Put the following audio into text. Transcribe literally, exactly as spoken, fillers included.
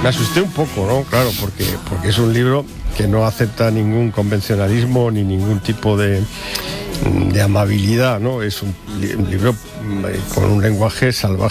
Me asusté un poco, ¿no? Claro, porque, porque es un libro que no acepta ningún convencionalismo ni ningún tipo de, de amabilidad, ¿no? Es un, un libro con un lenguaje salvaje